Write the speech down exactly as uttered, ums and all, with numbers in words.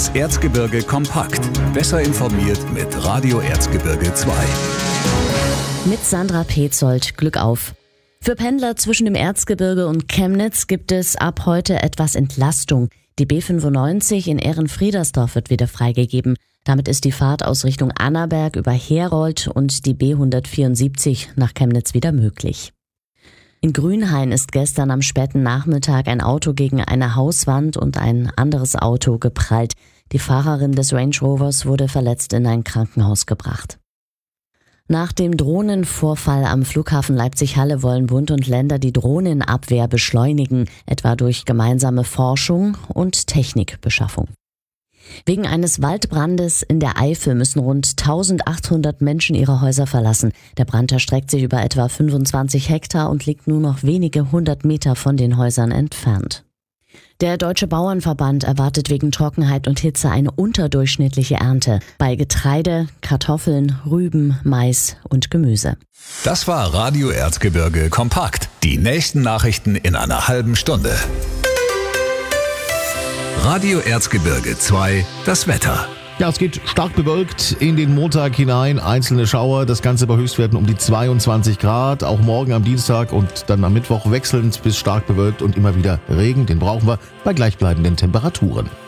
Das Erzgebirge kompakt. Besser informiert mit Radio Erzgebirge zwei. Mit Sandra Petzold. Glück auf. Für Pendler zwischen dem Erzgebirge und Chemnitz gibt es ab heute etwas Entlastung. Die B fünfundneunzig in Ehrenfriedersdorf wird wieder freigegeben. Damit ist die Fahrt aus Richtung Annaberg über Herold und die B hundertvierundsiebzig nach Chemnitz wieder möglich. In Grünhain ist gestern am späten Nachmittag ein Auto gegen eine Hauswand und ein anderes Auto geprallt. Die Fahrerin des Range Rovers wurde verletzt in ein Krankenhaus gebracht. Nach dem Drohnenvorfall am Flughafen Leipzig-Halle wollen Bund und Länder die Drohnenabwehr beschleunigen, etwa durch gemeinsame Forschung und Technikbeschaffung. Wegen eines Waldbrandes in der Eifel müssen rund eintausendachthundert Menschen ihre Häuser verlassen. Der Brand erstreckt sich über etwa fünfundzwanzig Hektar und liegt nur noch wenige hundert Meter von den Häusern entfernt. Der Deutsche Bauernverband erwartet wegen Trockenheit und Hitze eine unterdurchschnittliche Ernte bei Getreide, Kartoffeln, Rüben, Mais und Gemüse. Das war Radio Erzgebirge kompakt. Die nächsten Nachrichten in einer halben Stunde. Radio Erzgebirge zwei, das Wetter. Ja, es geht stark bewölkt in den Montag hinein, einzelne Schauer, das Ganze bei Höchstwerten um die zweiundzwanzig Grad, auch morgen am Dienstag und dann am Mittwoch wechselnd bis stark bewölkt und immer wieder Regen, den brauchen wir bei gleichbleibenden Temperaturen.